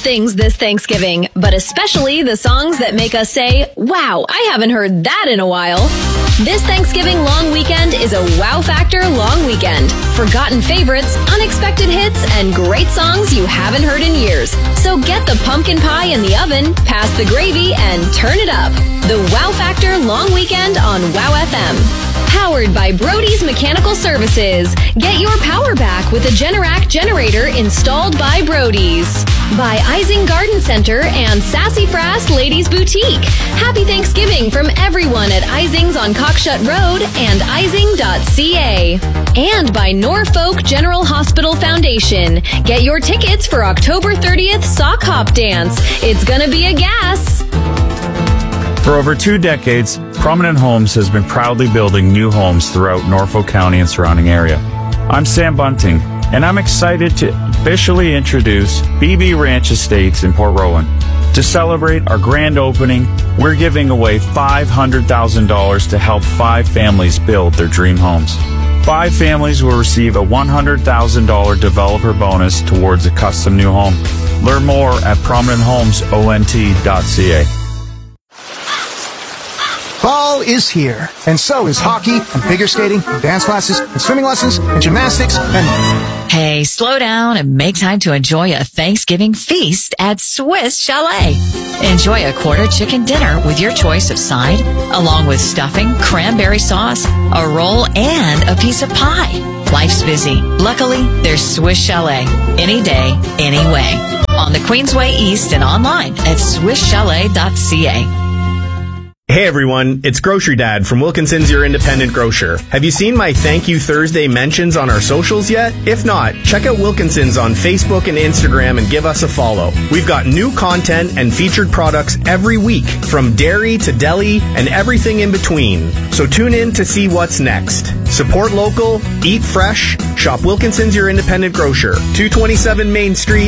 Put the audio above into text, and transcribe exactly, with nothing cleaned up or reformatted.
things this Thanksgiving, but especially the songs that make us say, wow, I haven't heard that in a while. This Thanksgiving long weekend is a Wow Factor long weekend. Forgotten favorites, unexpected hits, and great songs you haven't heard in years. So get the pumpkin pie in the oven, pass the gravy, and turn it up. The Wow Factor long weekend on Wow F M. Powered by Brody's Mechanical Services. Get your power back with a Generac generator installed by Brody's. By Ising Garden Center and Sassy Frass Ladies Boutique. Happy Thanksgiving from everyone at Ising's on Cockshut Road and ising dot c a. And by Norfolk General Hospital Foundation. Get your tickets for October thirtieth Sock Hop Dance. It's gonna be a gas. For over two decades, Prominent Homes has been proudly building new homes throughout Norfolk County and surrounding area. I'm Sam Bunting, and I'm excited to officially introduce B B Ranch Estates in Port Rowan. To celebrate our grand opening, we're giving away five hundred thousand dollars to help five families build their dream homes. Five families will receive a one hundred thousand dollars developer bonus towards a custom new home. Learn more at prominent homes o n t dot c a. Fall is here, and so is hockey, and figure skating, and dance classes, and swimming lessons, and gymnastics, and... Hey, slow down and make time to enjoy a Thanksgiving feast at Swiss Chalet. Enjoy a quarter chicken dinner with your choice of side, along with stuffing, cranberry sauce, a roll, and a piece of pie. Life's busy. Luckily, there's Swiss Chalet. Any day, any way. On the Queensway East and online at swiss chalet dot c a. Hey everyone, it's Grocery Dad from Wilkinson's Your Independent Grocer. Have you seen my Thank You Thursday mentions on our socials yet? If not, check out Wilkinson's on Facebook and Instagram and give us a follow. We've got new content and featured products every week, from dairy to deli and everything in between. So tune in to see what's next. Support local, eat fresh, shop Wilkinson's Your Independent Grocer, two twenty-seven Main Street,